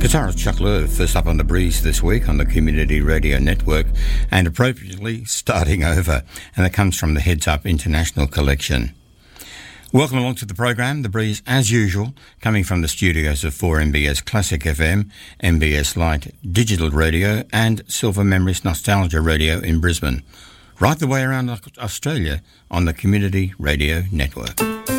Guitarist Chuck Loeb, first up on The Breeze this week on the Community Radio Network, and appropriately starting over, and that comes from the Heads Up International Collection. Welcome along to the program, The Breeze, as usual, coming from the studios of 4MBS Classic FM, MBS Lite Digital Radio, and Silver Memories Nostalgia Radio in Brisbane, right the way around Australia on the Community Radio Network.